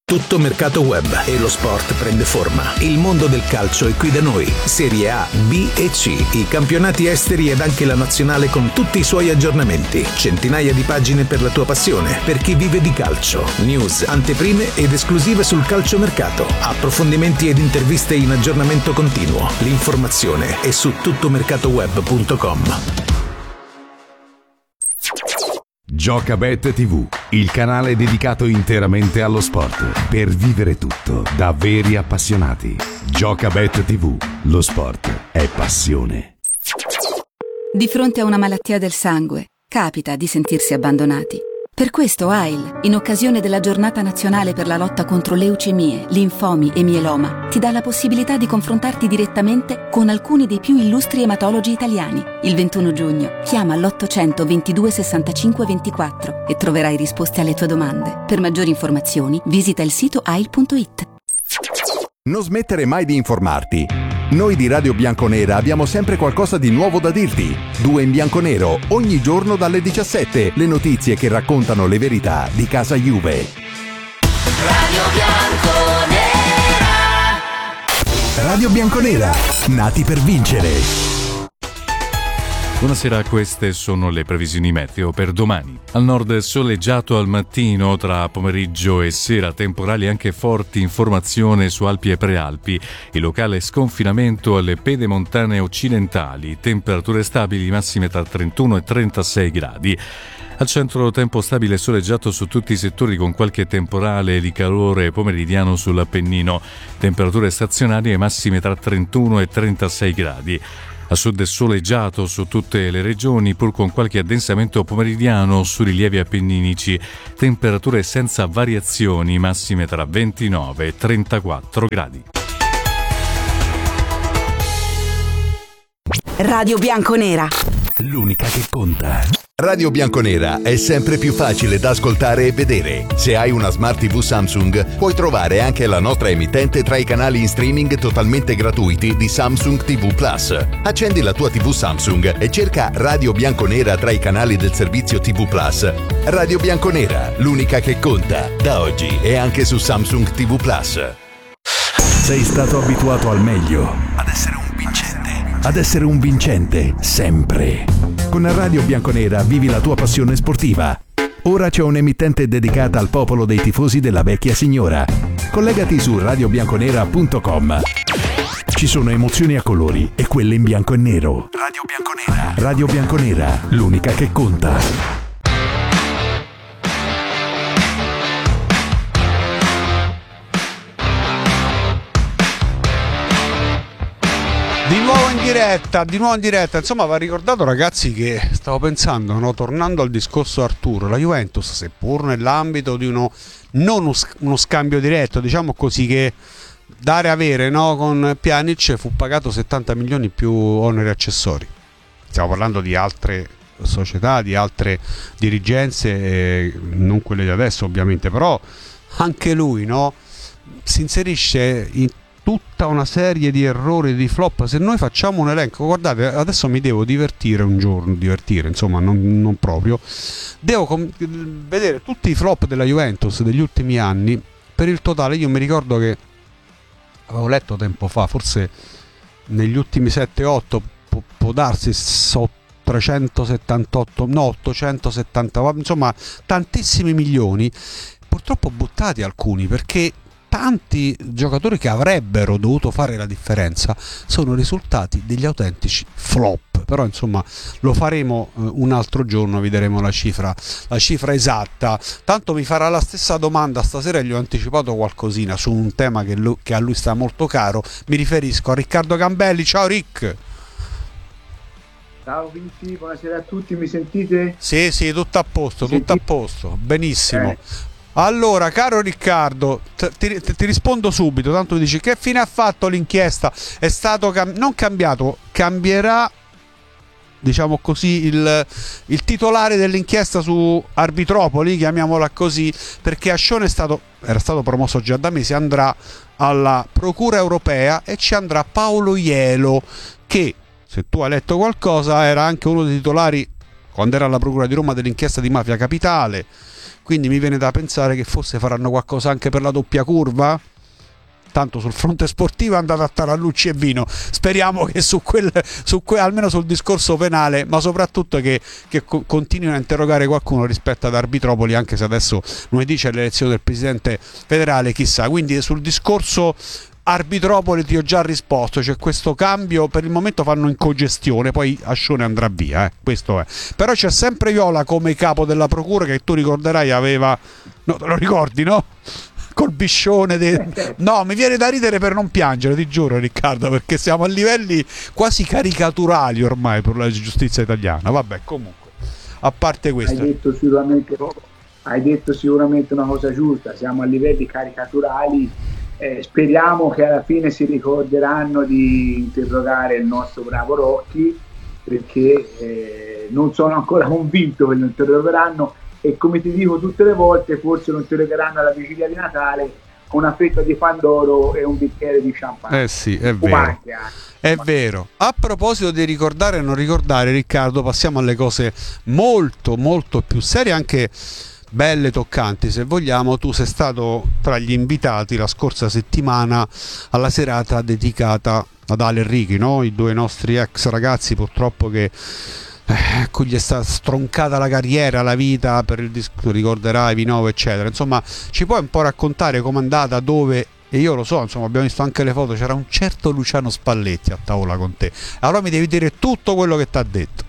Tutto mercato web e lo sport prende forma. Il mondo del calcio è qui da noi. Serie A, B e C, i campionati esteri ed anche la nazionale con tutti i suoi aggiornamenti. Centinaia di pagine per la tua passione, per chi vive di calcio. News, anteprime ed esclusive sul calciomercato. Approfondimenti ed interviste in aggiornamento continuo. L'informazione è su tuttomercatoweb.com. Giocabet TV, il canale dedicato interamente allo sport, per vivere tutto da veri appassionati. Giocabet TV, lo sport è passione. Di fronte a una malattia del sangue, capita di sentirsi abbandonati. Per questo AIL, in occasione della Giornata Nazionale per la lotta contro leucemie, linfomi e mieloma, ti dà la possibilità di confrontarti direttamente con alcuni dei più illustri ematologi italiani. Il 21 giugno chiama all'800 22 65 24 e troverai risposte alle tue domande. Per maggiori informazioni visita il sito ail.it. Non smettere mai di informarti. Noi di Radio Bianconera abbiamo sempre qualcosa di nuovo da dirti. 2 in bianco-nero, ogni giorno dalle 17. Le notizie che raccontano le verità di casa Juve. Radio Bianconera. Radio Bianconera, nati per vincere. Buonasera, queste sono le previsioni meteo per domani. Al nord soleggiato al mattino, tra pomeriggio e sera temporali anche forti in formazione su Alpi e Prealpi, il locale sconfinamento alle pedemontane occidentali, temperature stabili massime tra 31 e 36 gradi. Al centro tempo stabile e soleggiato su tutti i settori con qualche temporale di calore pomeridiano sull'Appennino, temperature stazionarie massime tra 31 e 36 gradi. A sud soleggiato su tutte le regioni, pur con qualche addensamento pomeridiano su rilievi appenninici, temperature senza variazioni massime tra 29 e 34 gradi. Radio Bianconera, l'unica che conta. Radio Bianconera è sempre più facile da ascoltare e vedere. Se hai una Smart TV Samsung, puoi trovare anche la nostra emittente tra i canali in streaming totalmente gratuiti di Samsung TV Plus. Accendi la tua TV Samsung e cerca Radio Bianconera tra i canali del servizio TV Plus. Radio Bianconera, l'unica che conta. Da oggi è anche su Samsung TV Plus. Sei stato abituato al meglio, ad essere un vincente, ad essere un vincente sempre. Con Radio Bianconera vivi la tua passione sportiva. Ora c'è un'emittente dedicata al popolo dei tifosi della vecchia signora. Collegati su radiobianconera.com. Ci sono emozioni a colori e quelle in bianco e nero. Radio Bianconera. Radio Bianconera, l'unica che conta. Di nuovo in diretta, insomma va ricordato, ragazzi, che stavo pensando, no? Tornando al discorso Arturo, la Juventus, seppur nell'ambito di non uno scambio diretto, diciamo così, che dare avere, no? Con Pjanic fu pagato 70 milioni più oneri accessori. Stiamo parlando di altre società, di altre dirigenze, non quelle di adesso ovviamente, però anche lui, no? Si inserisce in tutta una serie di errori, di flop. Se noi facciamo un elenco, guardate, adesso mi devo divertire un giorno, insomma non proprio, devo vedere tutti i flop della Juventus degli ultimi anni. Per il totale, io mi ricordo che avevo letto tempo fa, forse negli ultimi 7-8 può darsi 378, no 870, insomma tantissimi milioni, purtroppo buttati alcuni, perché tanti giocatori che avrebbero dovuto fare la differenza sono risultati degli autentici flop. Però insomma lo faremo un altro giorno, vi daremo la cifra esatta. Tanto mi farà la stessa domanda stasera, gli ho anticipato qualcosina su un tema che a lui sta molto caro. Mi riferisco a Riccardo Gambelli. Ciao Rick. Ciao Vinci, buonasera a tutti, mi sentite? Sì, tutto a posto, benissimo. Allora, caro Riccardo, ti rispondo subito, tanto mi dici che fine ha fatto l'inchiesta? È stato non cambiato, cambierà, diciamo così, il titolare dell'inchiesta su Arbitropoli, chiamiamola così, perché Ascione era stato promosso già da mesi, andrà alla Procura Europea e ci andrà Paolo Ielo, che, se tu hai letto qualcosa, era anche uno dei titolari, quando era alla Procura di Roma, dell'inchiesta di Mafia Capitale. quindi mi viene da pensare che forse faranno qualcosa anche per la doppia curva. Tanto sul fronte sportivo è andato a tarallucci e vino, speriamo che almeno sul discorso penale, ma soprattutto che continuino a interrogare qualcuno rispetto ad Arbitropoli, anche se adesso lunedì c'è l'elezione del presidente federale, chissà. Quindi sul discorso Arbitropoli ti ho già risposto, c'è questo cambio, per il momento fanno incogestione, poi Ascione andrà via, questo è. Però c'è sempre Viola come capo della procura, che tu ricorderai aveva, no, te lo ricordi, no? Col biscione no, mi viene da ridere per non piangere, ti giuro, Riccardo, perché siamo a livelli quasi caricaturali ormai per la giustizia italiana. Vabbè, comunque, a parte questo, hai detto sicuramente una cosa giusta, siamo a livelli caricaturali. Speriamo che alla fine si ricorderanno di interrogare il nostro bravo Rocchi, perché non sono ancora convinto che lo interrogheranno, e come ti dico tutte le volte, forse lo interrogheranno alla vigilia di Natale con una fetta di pandoro e un bicchiere di champagne. Sì, è vero. È vero. A proposito di ricordare e non ricordare, Riccardo, passiamo alle cose molto molto più serie, anche belle, toccanti se vogliamo. Tu sei stato tra gli invitati la scorsa settimana alla serata dedicata ad Ale Enrichi, no? I due nostri ex ragazzi, purtroppo, che gli è stata stroncata la carriera, la vita per il disco, ricorderai, Vinove, eccetera. Insomma, ci puoi un po' raccontare com'è andata, dove? E io lo so, insomma, abbiamo visto anche le foto, c'era un certo Luciano Spalletti a tavola con te. Allora mi devi dire tutto quello che ti ha detto.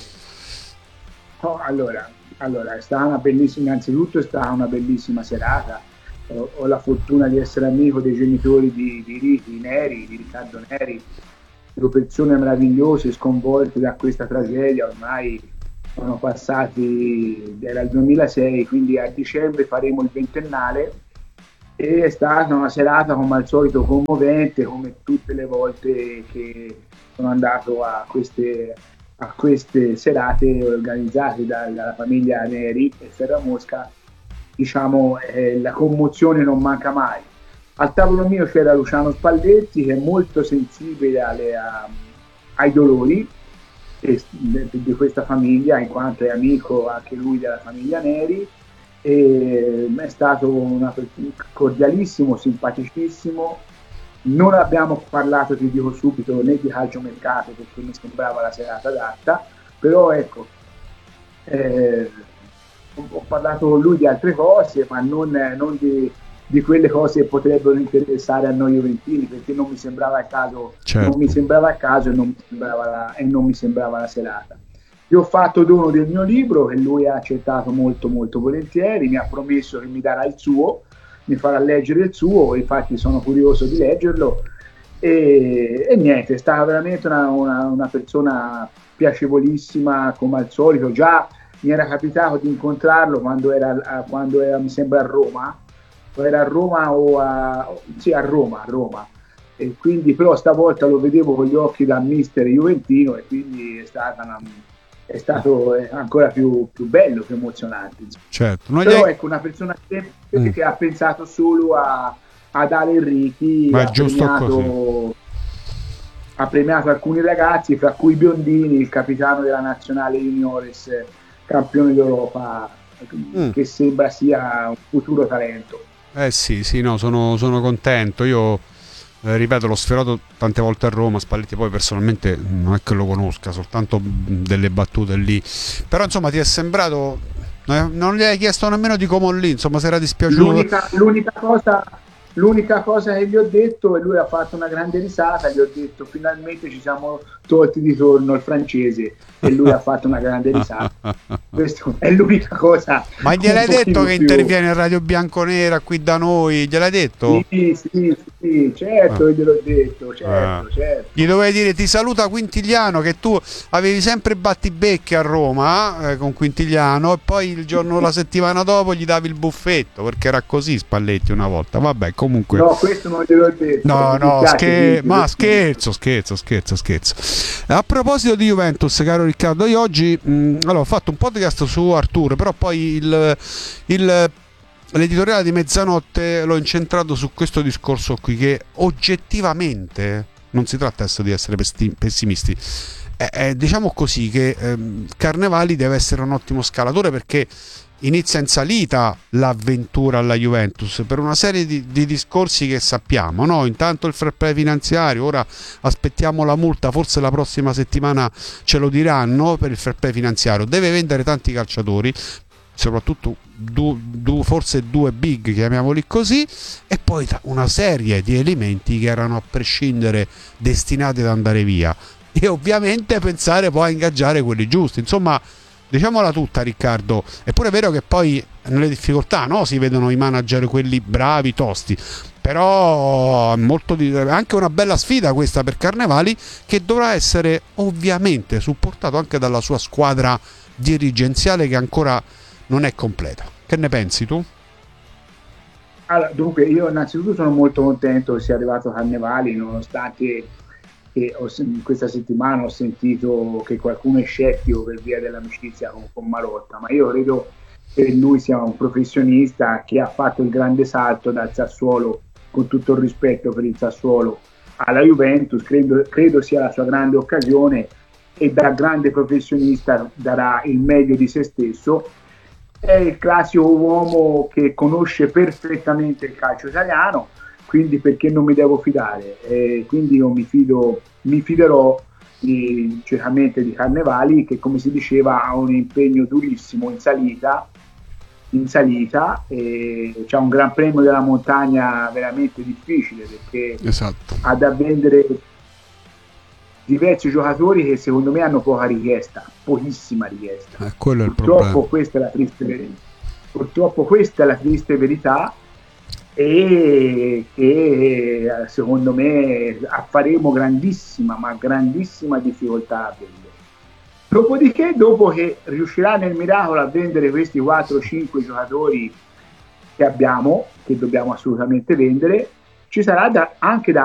Allora, è stata una bellissima, innanzitutto è stata una bellissima serata. Ho la fortuna di essere amico dei genitori di Riccardo Neri, due persone meravigliose, sconvolte da questa tragedia. Ormai sono passati, era il 2006, quindi a dicembre faremo il ventennale, e è stata una serata come al solito commovente, come tutte le volte che sono andato a queste serate organizzate dalla famiglia Neri e Ferramosca. Diciamo, la commozione non manca mai. Al tavolo mio c'era Luciano Spalletti, che è molto sensibile ai dolori di questa famiglia, in quanto è amico anche lui della famiglia Neri, e è stato cordialissimo, simpaticissimo. Non abbiamo parlato, ti dico subito, né di calciomercato, perché mi sembrava la serata adatta, però ecco, ho parlato con lui di altre cose, ma non di quelle cose che potrebbero interessare a noi juventini, perché non mi sembrava il caso, certo. Non mi sembrava il caso e non mi sembrava la serata. Gli ho fatto dono del mio libro, che lui ha accettato molto molto volentieri, mi ha promesso che mi darà il suo, mi farà leggere il suo, infatti sono curioso di leggerlo, e niente, è stata veramente una persona piacevolissima come al solito. Già mi era capitato di incontrarlo quando era mi sembra a Roma, a Roma, e quindi però stavolta lo vedevo con gli occhi da mister juventino, e quindi è stato ancora più bello, più emozionante. Certo. Però ecco, una persona che ha pensato solo ad Ale Enrichi, ha premiato alcuni ragazzi, fra cui Biondini, il capitano della nazionale juniores, campione d'Europa, che sembra sia un futuro talento. Sì, no, sono contento. Io ripeto, l'ho sfiorato tante volte a Roma, Spalletti poi personalmente non è che lo conosca, soltanto delle battute lì, però insomma ti è sembrato, non gli hai chiesto nemmeno di Comolli, insomma, se era dispiaciuto. L'unica cosa che gli ho detto, e lui ha fatto una grande risata, gli ho detto finalmente ci siamo tolti di torno il francese, e lui ha fatto una grande risata. Questa è l'unica cosa. Ma gliel'hai detto che interviene in Radio Bianconera qui da noi? Gliel'hai detto? Sì, certo, gliel'ho detto, certo. Gli dovevi dire: ti saluta Quintigliano, che tu avevi sempre battibecche a Roma con Quintigliano, e poi la settimana dopo gli davi il buffetto, perché era così Spalletti una volta. Vabbè, comunque. No, questo non gliel'ho detto. No, scherzo. A proposito di Juventus, caro Riccardo, io oggi allora, ho fatto un podcast su Arturo, però poi l'editoriale di mezzanotte l'ho incentrato su questo discorso qui, che oggettivamente non si tratta adesso di essere pessimisti, diciamo così, che Carnevali deve essere un ottimo scalatore, perché inizia in salita l'avventura alla Juventus per una serie di discorsi che sappiamo, no? Intanto il fair play finanziario, ora aspettiamo la multa, forse la prossima settimana ce lo diranno per il fair play finanziario, deve vendere tanti calciatori, soprattutto forse due big, chiamiamoli così, e poi una serie di elementi che erano a prescindere destinati ad andare via, e ovviamente pensare poi a ingaggiare quelli giusti. Insomma, diciamola tutta, Riccardo, è pure vero che poi nelle difficoltà, no, si vedono i manager quelli bravi, tosti, però anche una bella sfida questa per Carnevali, che dovrà essere ovviamente supportato anche dalla sua squadra dirigenziale, che ancora non è completa. Che ne pensi tu? Allora, dunque, io innanzitutto sono molto contento che sia arrivato Carnevali, nonostante che questa settimana ho sentito che qualcuno è scettico per via dell'amicizia con Marotta, ma io credo che lui sia un professionista che ha fatto il grande salto dal Sassuolo, con tutto il rispetto per il Sassuolo, alla Juventus. Credo sia la sua grande occasione, e da grande professionista darà il meglio di se stesso. È il classico uomo che conosce perfettamente il calcio italiano, quindi perché non mi devo fidare? Quindi io mi fiderò certamente di Carnevali, che, come si diceva, ha un impegno durissimo in salita, e c'è un Gran Premio della montagna veramente difficile, perché esatto, ha da vendere diversi giocatori che secondo me hanno poca richiesta, pochissima richiesta. Quello è il Purtroppo problema. Questa è la triste verità, e che secondo me faremo grandissima difficoltà a vendere. Dopodiché, dopo che riuscirà nel miracolo a vendere questi 4-5 giocatori che abbiamo, che dobbiamo assolutamente vendere, ci sarà anche da